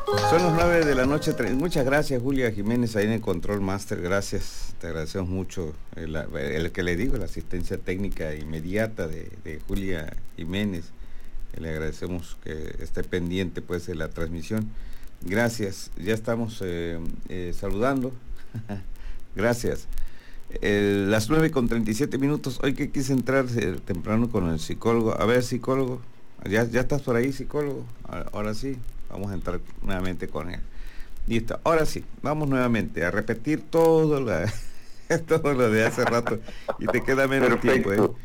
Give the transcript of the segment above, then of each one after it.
Son las 9 de la noche. Muchas gracias, Julia Jiménez, ahí en el Control Master. Gracias, te agradecemos mucho. El que le digo, la asistencia técnica inmediata de Julia Jiménez. Le agradecemos que esté pendiente pues de la transmisión. Gracias, ya estamos saludando. Gracias. Las 9:37. Hoy que quise entrar temprano con el psicólogo. A ver, psicólogo, ya estás por ahí, psicólogo. Ahora sí, vamos a entrar nuevamente con él. Listo, ahora sí, vamos nuevamente a repetir todo lo de hace rato y te queda menos tiempo,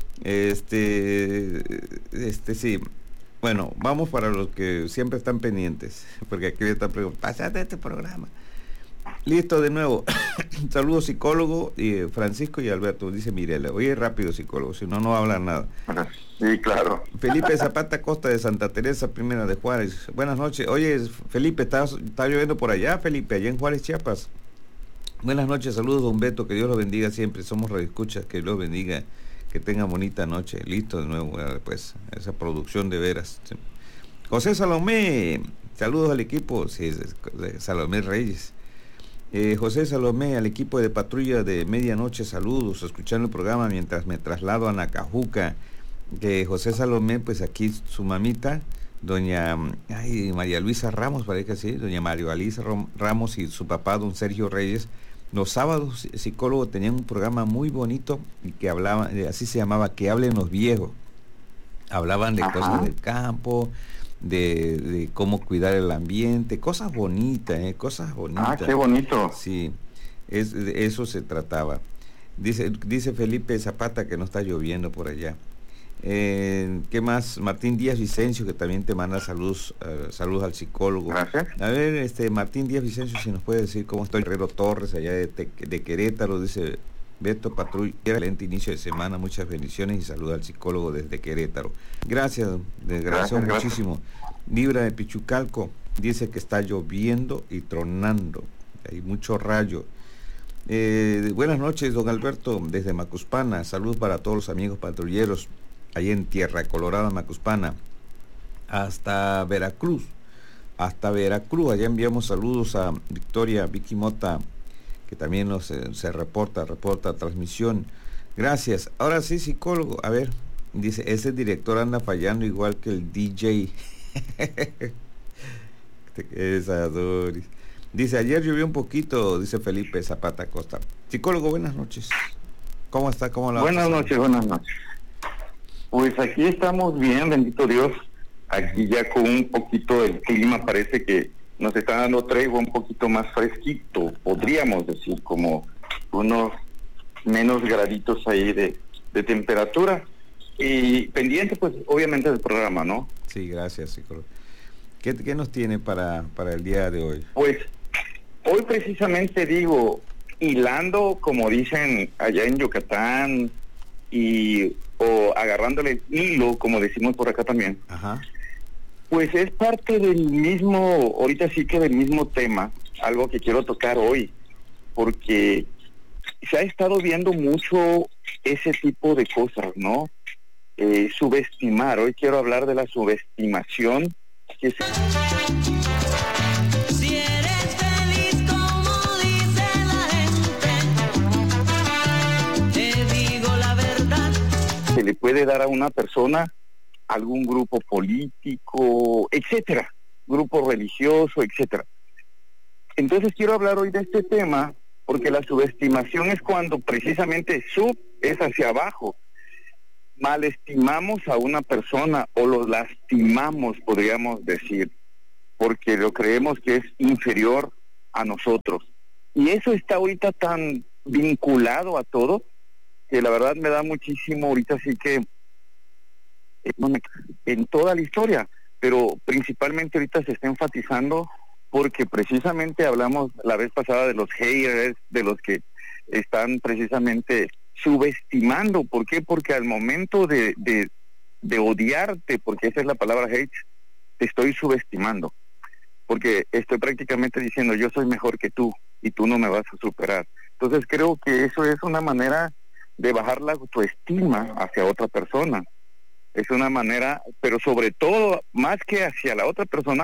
sí. Bueno, vamos para los que siempre están pendientes, porque aquí me están preguntando, pásate este programa. Listo, de nuevo. Saludos, psicólogo, Francisco y Alberto. Dice Mirela, oye, rápido, psicólogo, si no, no va a hablar nada. Sí, claro. Felipe Zapata Costa de Santa Teresa, Primera de Juárez. Buenas noches. Oye, Felipe, ¿está lloviendo por allá, Felipe, allá en Juárez, Chiapas? Buenas noches, saludos, don Beto, que Dios lo bendiga siempre. Somos radioescuchas, que Dios lo bendiga, que tenga bonita noche. Listo, de nuevo, pues, esa producción de veras. Sí. José Salomé, saludos al equipo, sí, Salomé Reyes. José Salomé, al equipo de patrulla de medianoche, saludos, escuchando el programa mientras me traslado a Nacajuca. José Salomé, pues aquí su mamita, doña María Luisa Ramos, parece que sí, doña María Luisa Ramos y su papá, don Sergio Reyes, los sábados, psicólogo, tenían un programa muy bonito y que hablaba, así se llamaba, Que hablen los viejos. Hablaban de cosas del campo, de cómo cuidar el ambiente, cosas bonitas, cosas bonitas. Qué bonito. Sí, de eso se trataba. Dice Felipe Zapata que no está lloviendo por allá. ¿Qué más? Martín Díaz Vicencio, que también te manda saludos al psicólogo. Gracias. A ver, Martín Díaz Vicencio, si nos puede decir cómo está Herrero Torres, allá de Querétaro. Dice Beto Patrulla, excelente inicio de semana, muchas bendiciones y saluda al psicólogo desde Querétaro. Gracias, gracias muchísimo. Libra de Pichucalco dice que está lloviendo y tronando, hay mucho rayo. Buenas noches, don Alberto, desde Macuspana. Saludos para todos los amigos patrulleros allá en Tierra Colorada, Macuspana, hasta Veracruz. Allá enviamos saludos a Victoria Vicky Mota, que también se reporta transmisión. Gracias. Ahora sí, psicólogo, a ver, dice, ese director anda fallando igual que el DJ. Dice, ayer llovió un poquito, dice Felipe Zapata Costa. Psicólogo, buenas noches. ¿Cómo está? ¿Cómo la Buenas noches. Pues aquí estamos bien, bendito Dios. Aquí ya con un poquito el clima parece que nos está dando tregua, un poquito más fresquito, podríamos decir, como unos menos graditos ahí de temperatura. Y pendiente, pues, obviamente del programa, ¿no? Sí, gracias, psicólogo. ¿Qué nos tiene para el día de hoy? Pues, hoy precisamente digo, hilando, como dicen allá en Yucatán, o agarrándole el hilo, como decimos por acá también. Ajá. Pues es parte del mismo, ahorita sí que del mismo tema, algo que quiero tocar hoy, porque se ha estado viendo mucho ese tipo de cosas, ¿no? Subestimar, hoy quiero hablar de la subestimación que se... Si eres feliz como dice la gente, te digo la verdad. Se le puede dar a una persona, algún grupo político, etcétera, grupo religioso, etcétera. Entonces quiero hablar hoy de este tema porque la subestimación es cuando precisamente es hacia abajo. Malestimamos a una persona o lo lastimamos, podríamos decir, porque lo creemos que es inferior a nosotros. Y eso está ahorita tan vinculado a todo que la verdad me da muchísimo, ahorita sí que en toda la historia, pero principalmente ahorita se está enfatizando porque precisamente hablamos la vez pasada de los haters, de los que están precisamente subestimando. ¿Por qué? Porque al momento de odiarte, porque esa es la palabra hate, te estoy subestimando, porque estoy prácticamente diciendo yo soy mejor que tú y tú no me vas a superar. Entonces creo que eso es una manera de bajar la autoestima hacia otra persona. Es una manera, pero sobre todo, más que hacia la otra persona,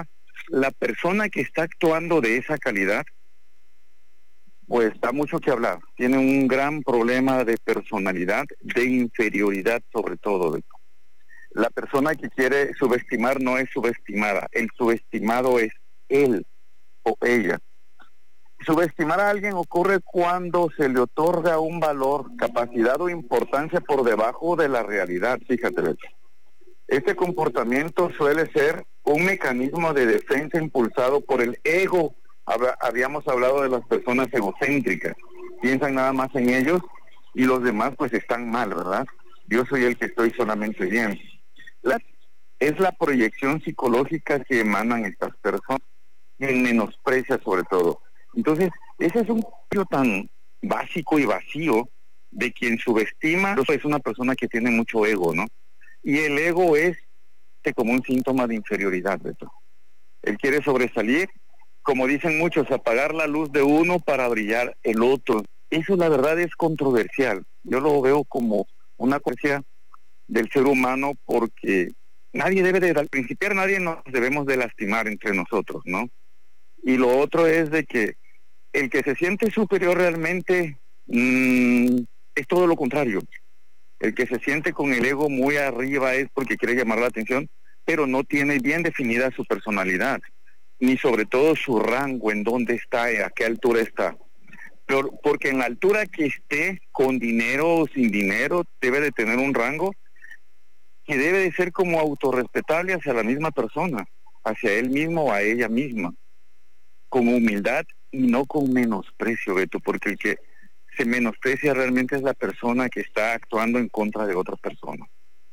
la persona que está actuando de esa calidad, pues da mucho que hablar. Tiene un gran problema de personalidad, de inferioridad sobre todo, Beto. La persona que quiere subestimar no es subestimada, el subestimado es él o ella. Subestimar a alguien ocurre cuando se le otorga un valor, capacidad o importancia por debajo de la realidad, fíjate, Beto. Este comportamiento suele ser un mecanismo de defensa impulsado por el ego. Habíamos hablado de las personas egocéntricas, piensan nada más en ellos y los demás pues están mal, ¿verdad? Yo soy el que estoy solamente bien. Es la proyección psicológica que emanan estas personas, en menosprecia sobre todo. Entonces, ese es un cambio tan básico y vacío de quien subestima, es una persona que tiene mucho ego, ¿no? Y el ego es como un síntoma de inferioridad, Beto. Él quiere sobresalir, como dicen muchos, apagar la luz de uno para brillar el otro. Eso la verdad es controversial. Yo lo veo como una cuestión del ser humano porque nadie debe de, al principiar nadie nos debemos de lastimar entre nosotros, ¿no? Y lo otro es de que el que se siente superior realmente es todo lo contrario. El que se siente con el ego muy arriba es porque quiere llamar la atención, pero no tiene bien definida su personalidad, ni sobre todo su rango, en dónde está, a qué altura está. Pero porque en la altura que esté, con dinero o sin dinero, debe de tener un rango que debe de ser como autorrespetable hacia la misma persona, hacia él mismo o a ella misma, con humildad y no con menosprecio, Beto, porque el que se menosprecia realmente es la persona que está actuando en contra de otra persona.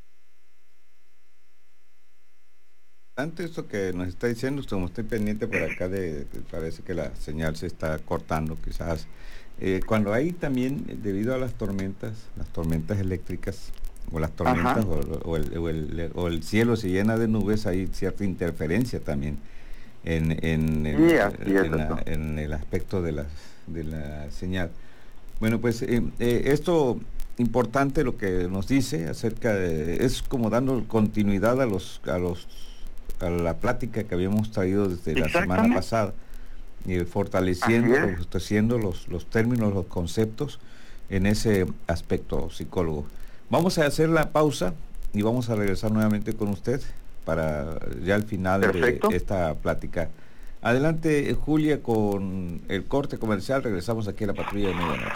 Ante esto que nos está diciendo, como estoy pendiente por acá, parece que la señal se está cortando quizás. Cuando hay también, debido a las tormentas eléctricas, o las tormentas, o el cielo se llena de nubes, hay cierta interferencia también en el aspecto de la señal. Bueno, pues esto importante lo que nos dice acerca de, es como dando continuidad a la plática que habíamos traído desde la semana pasada, fortaleciendo los términos, los conceptos en ese aspecto, psicólogo. Vamos a hacer la pausa y vamos a regresar nuevamente con usted para ya al final de esta plática. Adelante, Julia, con el corte comercial. Regresamos aquí a la Patrulla de Medianoche.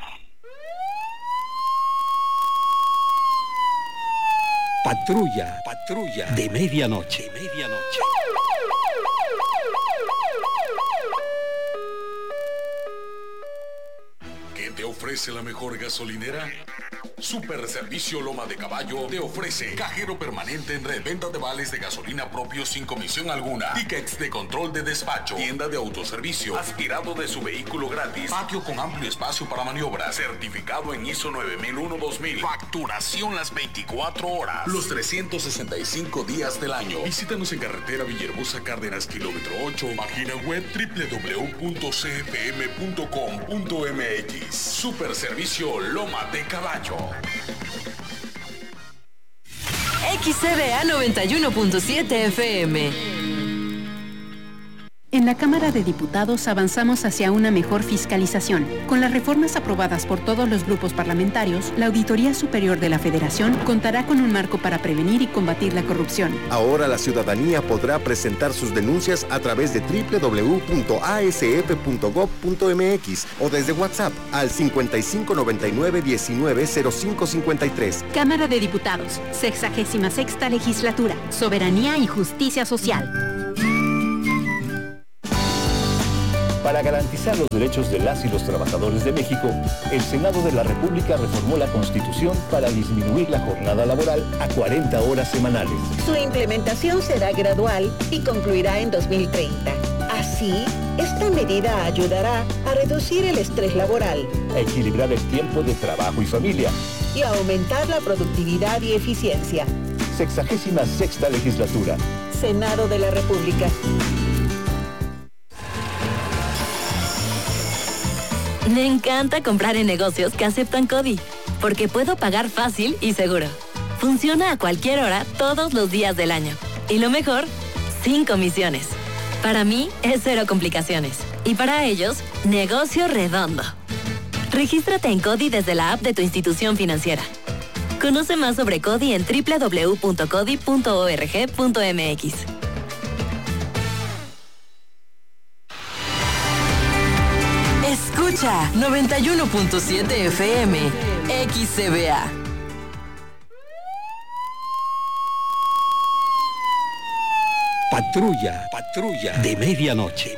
Patrulla de Medianoche. ¿Quién te ofrece la mejor gasolinera? Super Servicio Loma de Caballo te ofrece cajero permanente en reventa de vales de gasolina propios sin comisión alguna, tickets de control de despacho, tienda de autoservicio, aspirado de su vehículo gratis, patio con amplio espacio para maniobras, certificado en ISO 9001-2000, facturación las 24 horas, los 365 días del año. Visítanos en carretera Villahermosa Cárdenas, kilómetro 8, página web www.cfm.com.mx. Super Servicio Loma de Caballo. XCDA 91.7 FM. En la Cámara de Diputados avanzamos hacia una mejor fiscalización. Con las reformas aprobadas por todos los grupos parlamentarios, la Auditoría Superior de la Federación contará con un marco para prevenir y combatir la corrupción. Ahora la ciudadanía podrá presentar sus denuncias a través de www.asf.gov.mx o desde WhatsApp al 5599-190553. Cámara de Diputados, 66ª Legislatura, Soberanía y Justicia Social. Para garantizar los derechos de las y los trabajadores de México, el Senado de la República reformó la Constitución para disminuir la jornada laboral a 40 horas semanales. Su implementación será gradual y concluirá en 2030. Así, esta medida ayudará a reducir el estrés laboral, a equilibrar el tiempo de trabajo y familia y a aumentar la productividad y eficiencia. 66ª Legislatura. Senado de la República. Me encanta comprar en negocios que aceptan CODI, porque puedo pagar fácil y seguro. Funciona a cualquier hora, todos los días del año. Y lo mejor, sin comisiones. Para mí es cero complicaciones. Y para ellos, negocio redondo. Regístrate en CODI desde la app de tu institución financiera. Conoce más sobre CODI en www.codi.org.mx. Escucha 91.7 FM XCBA. Patrulla de medianoche.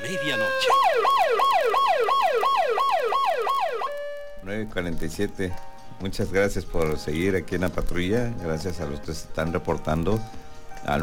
9:47. Muchas gracias por seguir aquí en la patrulla. Gracias a los que se están reportando al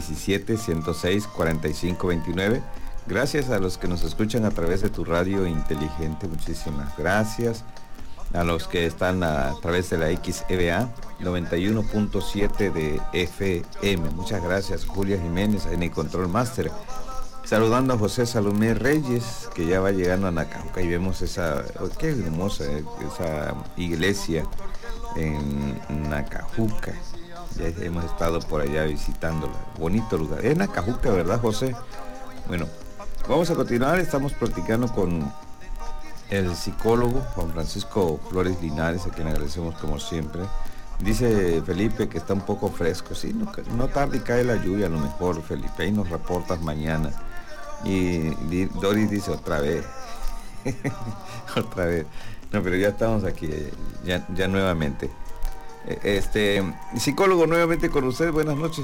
917-106-4529. Gracias a los que nos escuchan a través de tu radio inteligente. Muchísimas gracias. A los que están a través de la XEBA 91.7 de FM. Muchas gracias, Julia Jiménez en el Control Master. Saludando a José Salomé Reyes, que ya va llegando a Nacajuca, y vemos esa, qué hermosa, esa iglesia en Nacajuca. Ya hemos estado por allá visitándola. Bonito lugar. Es Nacajuca, ¿verdad, José? Bueno, vamos a continuar. Estamos platicando con el psicólogo Juan Francisco Flores Linares, a quien agradecemos como siempre. Dice Felipe que está un poco fresco. Sí, no tarde y cae la lluvia, a lo mejor, Felipe. Ahí nos reportas mañana. Y Doris dice otra vez. Otra vez. No, pero ya estamos aquí, ya nuevamente. Psicólogo, nuevamente con usted. Buenas noches.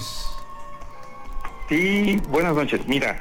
Sí, buenas noches. Mira,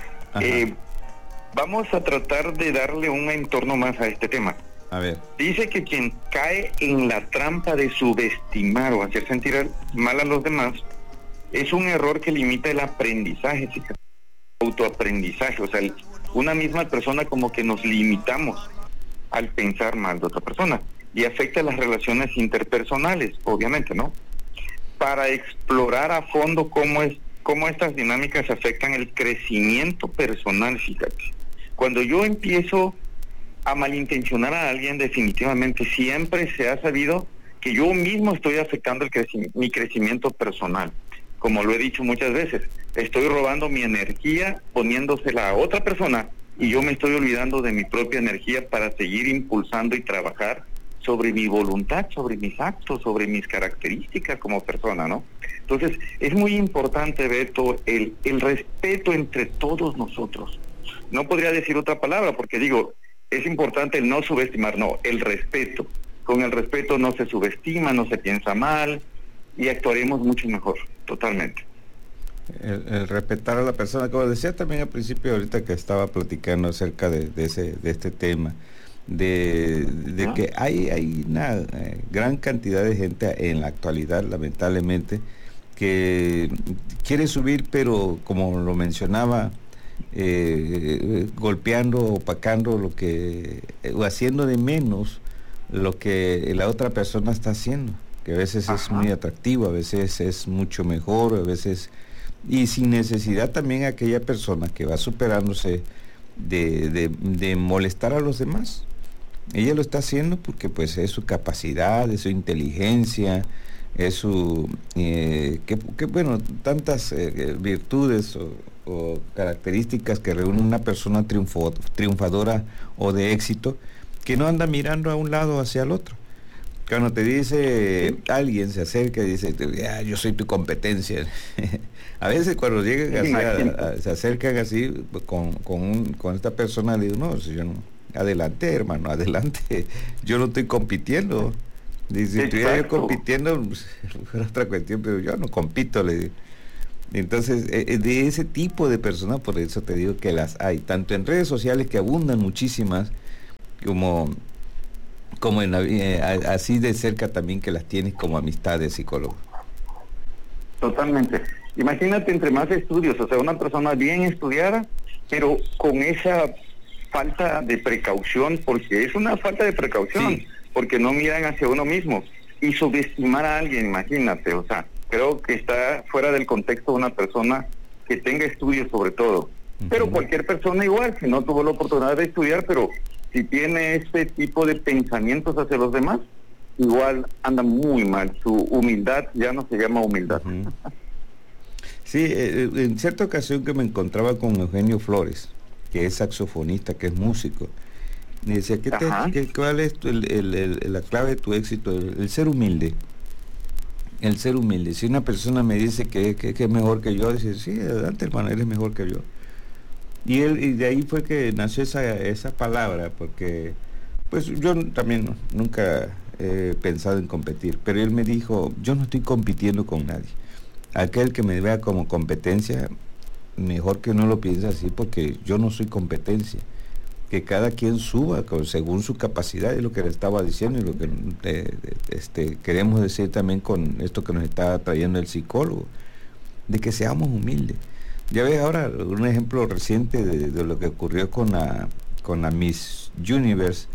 vamos a tratar de darle un entorno más a este tema. A ver. Dice que quien cae en la trampa de subestimar o hacer sentir mal a los demás es un error que limita el aprendizaje, autoaprendizaje. O sea, una misma persona como que nos limitamos al pensar mal de otra persona y afecta las relaciones interpersonales, obviamente, ¿no? Para explorar a fondo cómo estas dinámicas afectan el crecimiento personal, fíjate. Cuando yo empiezo a malintencionar a alguien, definitivamente siempre se ha sabido que yo mismo estoy afectando mi crecimiento personal. Como lo he dicho muchas veces, estoy robando mi energía poniéndosela a otra persona y yo me estoy olvidando de mi propia energía para seguir impulsando y trabajar sobre mi voluntad, sobre mis actos, sobre mis características como persona, ¿no? Entonces, es muy importante, Beto, el respeto entre todos nosotros. No podría decir otra palabra porque digo, es importante el no subestimar, no, el respeto. Con el respeto no se subestima, no se piensa mal y actuaremos mucho mejor, totalmente. El respetar a la persona, como decía también al principio, ahorita que estaba platicando acerca de este tema, de que hay una gran cantidad de gente en la actualidad, lamentablemente, que quiere subir, pero como lo mencionaba, golpeando, opacando o haciendo de menos lo que la otra persona está haciendo, que a veces es muy atractivo, a veces es mucho mejor, a veces, y sin necesidad también aquella persona que va superándose de molestar a los demás. Ella lo está haciendo porque pues es su capacidad, es su inteligencia, es su bueno, tantas virtudes o características que reúne una persona triunfadora o de éxito, que no anda mirando a un lado hacia el otro. Cuando te dice alguien, se acerca y dice, yo soy tu competencia. A veces cuando llegan así, se acercan así con esta persona, le digo, no, si yo no, adelante, hermano, adelante, yo no estoy compitiendo. Dice, si estuviera yo compitiendo, pues, era otra cuestión, pero yo no compito, le digo. Entonces, de ese tipo de personas, por eso te digo que las hay, tanto en redes sociales, que abundan muchísimas, como en así de cerca también, que las tienes como amistades, psicólogo. Totalmente. Imagínate entre más estudios, o sea, una persona bien estudiada, pero con esa falta de precaución, porque es una falta de precaución, sí, porque no miran hacia uno mismo, y subestimar a alguien, imagínate, o sea, creo que está fuera del contexto de una persona que tenga estudios sobre todo, pero cualquier persona igual, si no tuvo la oportunidad de estudiar, pero si tiene este tipo de pensamientos hacia los demás, igual anda muy mal, su humildad ya no se llama humildad. Sí, en cierta ocasión que me encontraba con Eugenio Flores, que es saxofonista, que es músico, y decía, ¿cuál es la clave de tu éxito? El ser humilde. El ser humilde. Si una persona me dice que es mejor que yo, dice, sí, adelante hermano, eres mejor que yo. Y de ahí fue que nació esa palabra, porque pues yo también nunca he pensado en competir, pero él me dijo, yo no estoy compitiendo con nadie. Aquel que me vea como competencia, mejor que no lo piense así, porque yo no soy competencia. Que cada quien suba según su capacidad, es lo que le estaba diciendo y lo que queremos decir también con esto que nos está trayendo el psicólogo, de que seamos humildes. Ya ves ahora un ejemplo reciente de lo que ocurrió con la Miss Universe,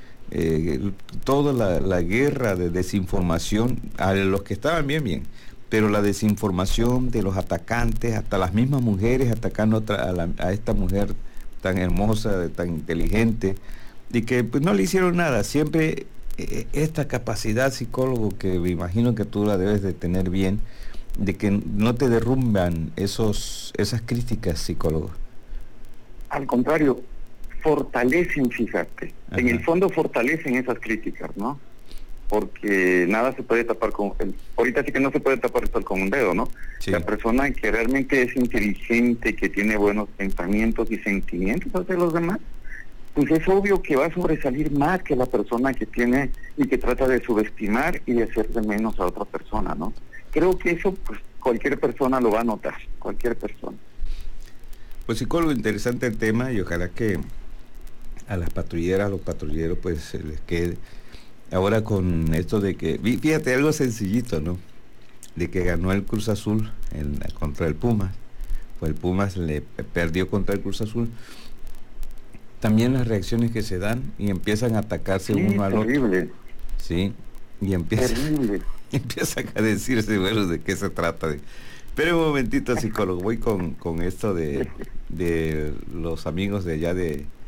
toda la guerra de desinformación, a los que estaban bien, pero la desinformación de los atacantes, hasta las mismas mujeres atacando a esta mujer tan hermosa, tan inteligente, y que pues no le hicieron nada. Siempre esta capacidad, psicólogo, que me imagino que tú la debes de tener bien, de que no te derrumban esas críticas, psicólogo. Al contrario, fortalecen, fíjate. Ajá. En el fondo fortalecen esas críticas, ¿no? Porque nada se puede tapar ahorita sí que no se puede tapar esto con un dedo, ¿no? Sí. La persona que realmente es inteligente, que tiene buenos pensamientos y sentimientos hacia los demás, pues es obvio que va a sobresalir más que la persona que tiene y que trata de subestimar y de hacer de menos a otra persona, ¿no? Creo que eso pues cualquier persona lo va a notar, cualquier persona. Pues psicólogo, interesante el tema, y ojalá que a las patrulleras, a los patrulleros, pues se les quede. Ahora con esto de que, fíjate, algo sencillito, ¿no? De que ganó el Cruz Azul contra el Pumas, pues el Pumas le perdió contra el Cruz Azul. También las reacciones que se dan y empiezan a atacarse uno al otro. Sí, y empiezan a decirse, bueno, de qué se trata. Pero un momentito, psicólogo, voy con esto de los amigos de allá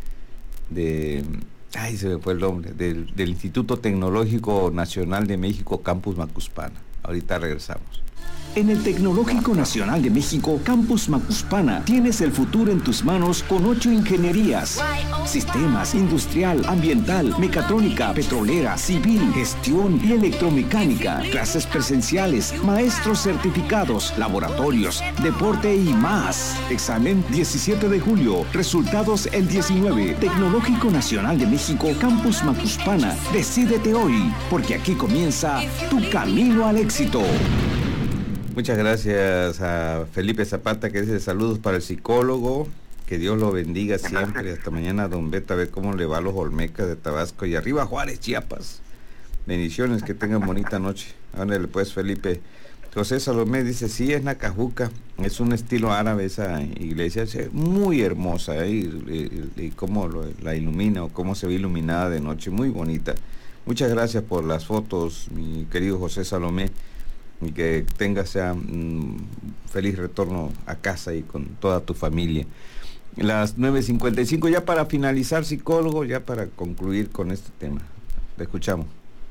ay, se me fue el nombre, del Instituto Tecnológico Nacional de México, Campus Macuspana. Ahorita regresamos. En el Tecnológico Nacional de México, Campus Macuspana, tienes el futuro en tus manos con 8 ingenierías: sistemas, industrial, ambiental, mecatrónica, petrolera, civil, gestión y electromecánica, clases presenciales, maestros certificados, laboratorios, deporte y más. Examen 17 de julio, resultados el 19. Tecnológico Nacional de México, Campus Macuspana. Decídete hoy, porque aquí comienza tu camino al éxito. Muchas gracias a Felipe Zapata, que dice saludos para el psicólogo, que Dios lo bendiga siempre. Hasta mañana, don Beto, a ver cómo le va a los Olmecas de Tabasco y arriba Juárez, Chiapas. Bendiciones, que tengan bonita noche. Ándale pues, Felipe. José Salomé dice, sí, es Nacajuca, es un estilo árabe esa iglesia, es muy hermosa, y cómo la ilumina o cómo se ve iluminada de noche, muy bonita. Muchas gracias por las fotos, mi querido José Salomé, y que tengas feliz retorno a casa y con toda tu familia. Las 9:55, ya para finalizar, psicólogo, ya para concluir con este tema. Te escuchamos.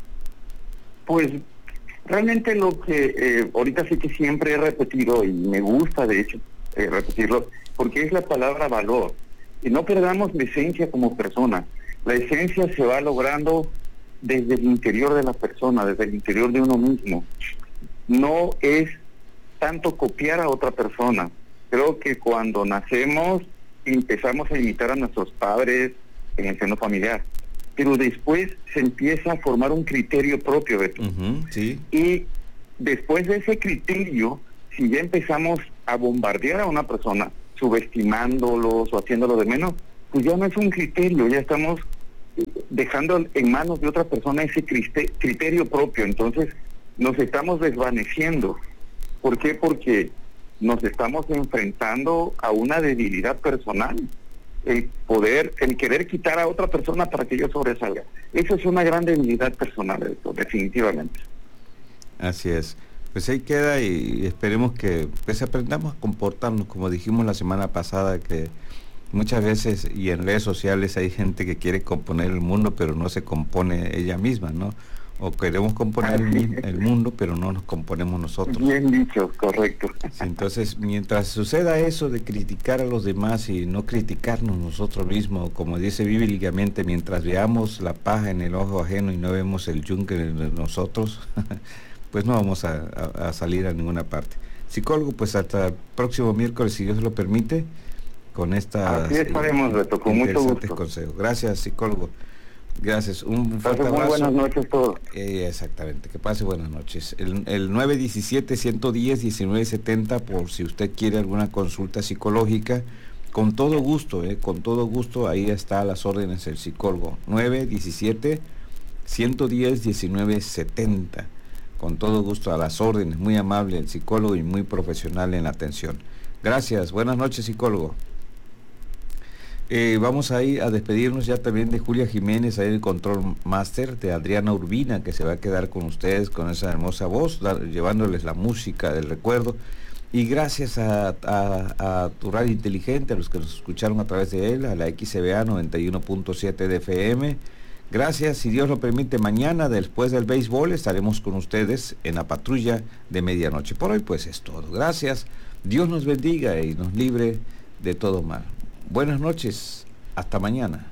Pues realmente lo que ahorita sí que siempre he repetido, y me gusta de hecho repetirlo, porque es la palabra valor. Y no perdamos la esencia como persona. La esencia se va logrando desde el interior de la persona, desde el interior de uno mismo. No es tanto copiar a otra persona. Creo que cuando nacemos empezamos a imitar a nuestros padres en el seno familiar, pero después se empieza a formar un criterio propio de esto. Sí. Y después de ese criterio, si ya empezamos a bombardear a una persona, subestimándolos o haciéndolo de menos, pues ya no es un criterio, ya estamos dejando en manos de otra persona ese criterio propio. Entonces nos estamos desvaneciendo. ¿Por qué? Porque nos estamos enfrentando a una debilidad personal, el querer quitar a otra persona para que yo sobresalga. Eso es una gran debilidad personal, esto, definitivamente. Así es. Pues ahí queda, y esperemos que pues aprendamos a comportarnos, como dijimos la semana pasada, que muchas veces y en redes sociales hay gente que quiere componer el mundo, pero no se compone ella misma, ¿no? O queremos componer el mundo, pero no nos componemos nosotros. Bien dicho, correcto. Sí, entonces, mientras suceda eso de criticar a los demás y no criticarnos nosotros mismos, como dice bíblicamente, mientras veamos la paja en el ojo ajeno y no vemos el yunque en nosotros, pues no vamos a salir a ninguna parte. Psicólogo, pues hasta el próximo miércoles, si Dios lo permite, con esta... Así estaremos, Beto, con mucho gusto. Consejo. Gracias, psicólogo. Gracias, un fuerte abrazo. Muy buenas noches a todos. Exactamente, que pase buenas noches. El 917-110-1970, por si usted quiere alguna consulta psicológica, con todo gusto, ahí está a las órdenes el psicólogo. 917-110-1970, con todo gusto a las órdenes, muy amable el psicólogo y muy profesional en la atención. Gracias, buenas noches, psicólogo. Vamos a ir a despedirnos ya también de Julia Jiménez, ahí el Control Master, de Adriana Urbina, que se va a quedar con ustedes con esa hermosa voz, llevándoles la música del recuerdo. Y gracias a tu radio inteligente, a los que nos escucharon a través de él, a la XBA 91.7 de FM. Gracias, si Dios lo permite, mañana después del béisbol estaremos con ustedes en la patrulla de medianoche. Por hoy pues es todo. Gracias, Dios nos bendiga y nos libre de todo mal. Buenas noches, hasta mañana.